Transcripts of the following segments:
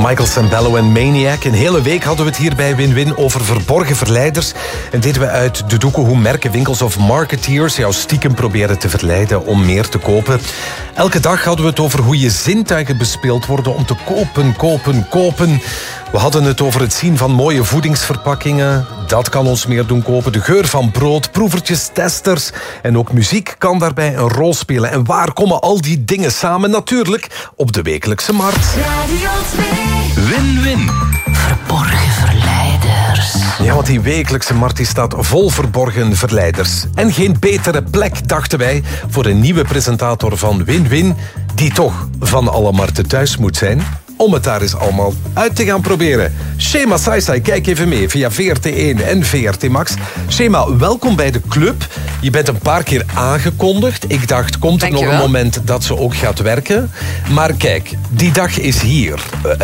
Michael Sembello en Maniac. Een hele week hadden we het hier bij Win-Win over verborgen verleiders. En deden we uit de doeken hoe merken, winkels of marketeers jou stiekem proberen te verleiden om meer te kopen. Elke dag hadden we het over hoe je zintuigen bespeeld worden om te kopen. We hadden het over het zien van mooie voedingsverpakkingen. Dat kan ons meer doen kopen. De geur van brood, proevertjes, testers. En ook muziek kan daarbij een rol spelen. En waar komen al die dingen samen? Natuurlijk op de wekelijkse markt. Radio 2. Win-Win. Verborgen verleiders. Ja, want die wekelijkse markt die staat vol verborgen verleiders. En geen betere plek, dachten wij, voor een nieuwe presentator van Win-Win, die toch van alle markten thuis moet zijn, om het daar eens allemaal uit te gaan proberen. Shema Saisai, kijk even mee via VRT1 en VRT Max. Shema, welkom bij de club. Je bent een paar keer aangekondigd. Ik dacht, komt er nog een moment dat ze ook gaat werken? Maar kijk, die dag is hier.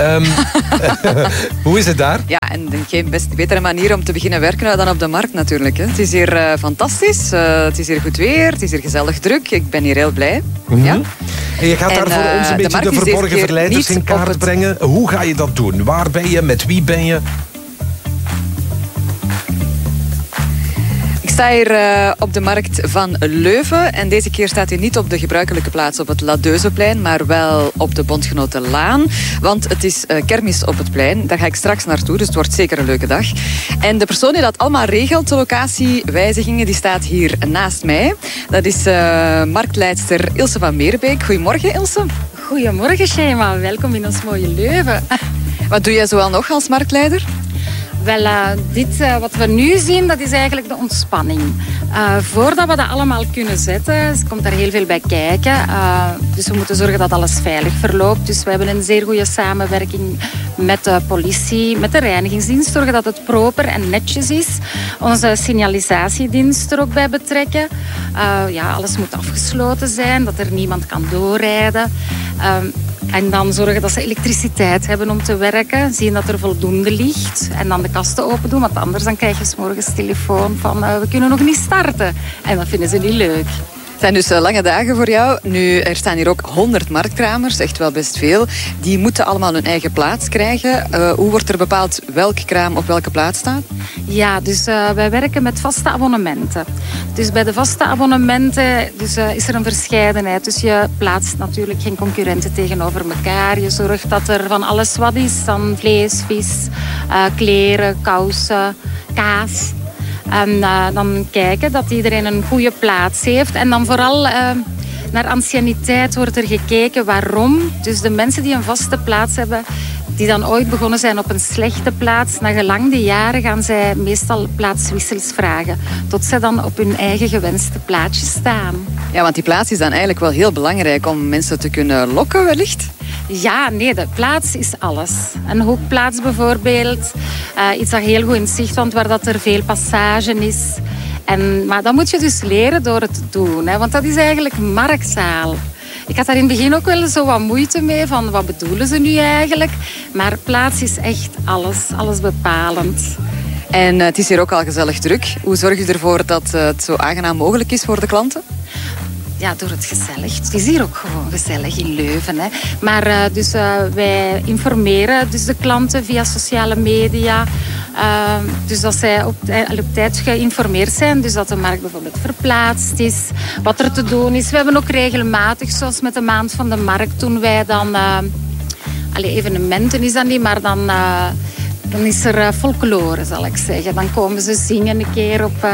Hoe is het daar? Ja, en geen betere manier om te beginnen werken dan op de markt natuurlijk. Hè. Het is hier fantastisch. Het is hier goed weer. Het is hier gezellig druk. Ik ben hier heel blij. Mm-hmm. Ja. En je gaat daar voor ons een beetje de verborgen verleiders in kaart brengen. Hoe ga je dat doen? Waar ben je? Met wie ben je? Ik sta hier op de markt van Leuven. En deze keer staat hij niet op de gebruikelijke plaats op het Ladeuzeplein, maar wel op de Bondgenotenlaan. Want het is kermis op het plein. Daar ga ik straks naartoe, dus het wordt zeker een leuke dag. En de persoon die dat allemaal regelt, de locatiewijzigingen, die staat hier naast mij. Dat is marktleidster Ilse van Meerbeek. Goedemorgen, Ilse. Goedemorgen, Shema. Welkom in ons mooie Leuven. Wat doe jij zoal nog als marktleider? Wel, dit wat we nu zien, dat is eigenlijk de ontspanning. Voordat we dat allemaal kunnen zetten, komt daar heel veel bij kijken. Dus we moeten zorgen dat alles veilig verloopt. Dus we hebben een zeer goede samenwerking met de politie, met de reinigingsdienst. Zorgen dat het proper en netjes is. Onze signalisatiedienst er ook bij betrekken. Alles moet afgesloten zijn, dat er niemand kan doorrijden. En dan zorgen dat ze elektriciteit hebben om te werken. Zien dat er voldoende ligt. En dan de kasten open doen. Want anders dan krijg je 's morgens telefoon van we kunnen nog niet starten. En dat vinden ze niet leuk. Het zijn dus lange dagen voor jou. Nu, er staan hier ook 100 marktkramers, echt wel best veel. Die moeten allemaal hun eigen plaats krijgen. Hoe wordt er bepaald welke kraam op welke plaats staat? Ja, dus wij werken met vaste abonnementen. Dus bij de vaste abonnementen is er een verscheidenheid. Dus je plaatst natuurlijk geen concurrenten tegenover elkaar. Je zorgt dat er van alles wat is. Dan vlees, vis, kleren, kousen, kaas. En dan kijken dat iedereen een goede plaats heeft. En dan vooral naar anciëniteit wordt er gekeken. Waarom? Dus de mensen die een vaste plaats hebben, die dan ooit begonnen zijn op een slechte plaats, na gelang de jaren gaan zij meestal plaatswissels vragen. Tot zij dan op hun eigen gewenste plaatsje staan. Ja, want die plaats is dan eigenlijk wel heel belangrijk om mensen te kunnen lokken wellicht. Ja, nee, de plaats is alles. Een hoekplaats bijvoorbeeld. Iets dat heel goed in zicht komt, waar dat er veel passage is. Maar dat moet je dus leren door het te doen. Hè? Want dat is eigenlijk marktzaal. Ik had daar in het begin ook wel zo wat moeite mee. Van wat bedoelen ze nu eigenlijk? Maar plaats is echt alles bepalend. En het is hier ook al gezellig druk. Hoe zorg je ervoor dat het zo aangenaam mogelijk is voor de klanten? Ja, door het gezellig. Het is hier ook gewoon gezellig in Leuven. Hè. Maar wij informeren dus de klanten via sociale media. Dus dat zij op tijd geïnformeerd zijn. Dus dat de markt bijvoorbeeld verplaatst is. Wat er te doen is. We hebben ook regelmatig, zoals met de maand van de markt, doen wij dan... evenementen is dat niet, maar dan is er folklore, zal ik zeggen. Dan komen ze zingen een keer op...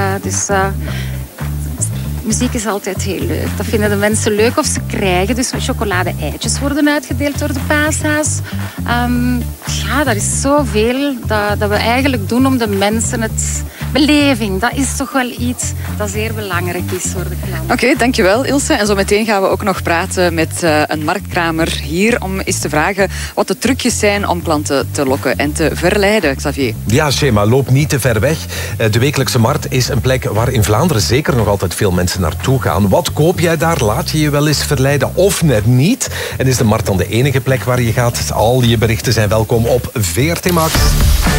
Muziek is altijd heel leuk. Dat vinden de mensen leuk of ze krijgen. Dus chocolade-eitjes worden uitgedeeld door de paashaas. Dat is zoveel dat we eigenlijk doen om de mensen het... Beleving, dat is toch wel iets dat zeer belangrijk is voor de klant. Oké, dankjewel Ilse. En zo meteen gaan we ook nog praten met een marktkramer hier om eens te vragen wat de trucjes zijn om klanten te lokken en te verleiden, Xavier. Ja, Shema, loop niet te ver weg. De wekelijkse markt is een plek waar in Vlaanderen zeker nog altijd veel mensen naartoe gaan. Wat koop jij daar? Laat je je wel eens verleiden of net niet? En is de markt dan de enige plek waar je gaat? Al je berichten zijn welkom op VRT Max.